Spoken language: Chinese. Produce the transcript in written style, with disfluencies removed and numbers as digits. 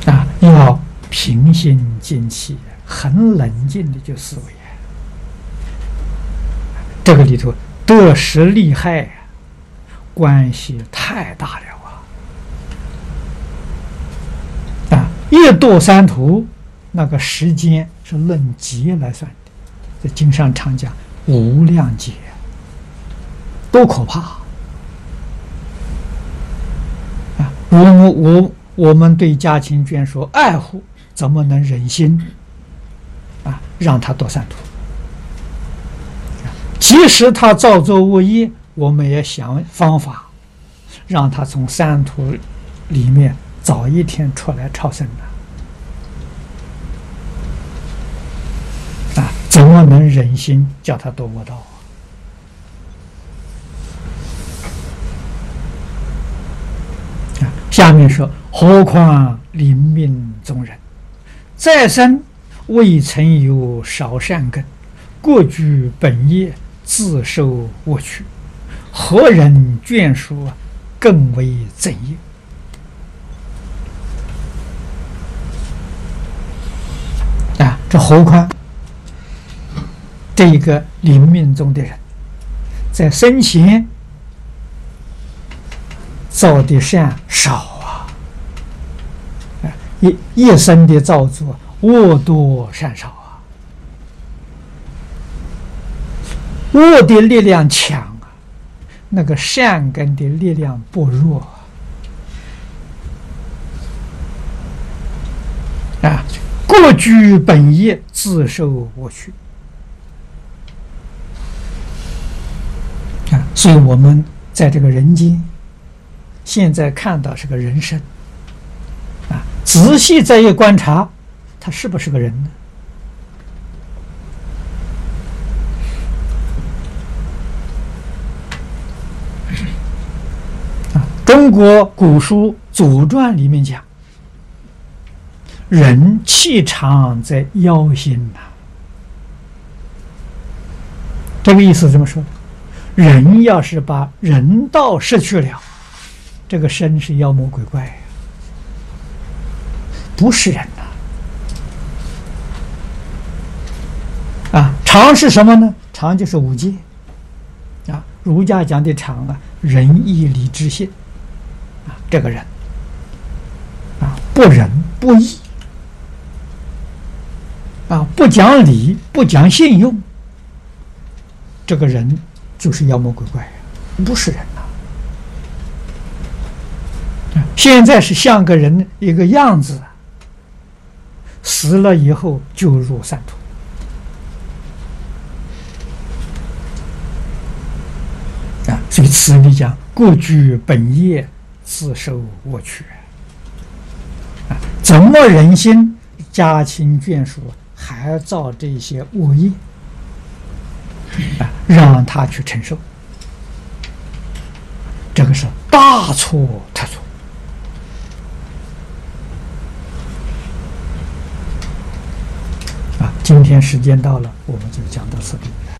要平心静气，很冷静的就思维。这个里头得失利害关系太大了一堕三途，那个时间是论劫来算的，在经上常讲无量劫，多可怕我们对家亲眷属爱护，怎么能忍心让他堕三途？即使他造作恶业，我们也想方法让他从三途里面早一天出来超生怎么能忍心叫他堕恶道下面说，何况临命中人，再生未曾有少善根，过居本业，自受恶趣，何人眷属更为怎业？这何况这个临命中的人，在生前造的善少一生的造作恶多善少恶的力量强那个善根的力量薄弱过居本业，自受恶趣所以我们在这个人间现在看到是个人生仔细再一观察，他是不是个人呢？中国古书《左传》里面讲，人气长在腰心这个意思怎么说？人要是把人道失去了，这个身是妖魔鬼怪不是人常是什么呢？常就是五戒儒家讲的常仁义礼智信这个人不仁不义不讲理不讲信用，这个人就是妖魔鬼怪不是人现在是像个人一个样子，死了以后就入三途所以此里讲过居本业，自受恶趣怎么忍心家亲眷属还造这些恶业让他去承受？这个是大错特错今天时间到了，我们就讲到此地。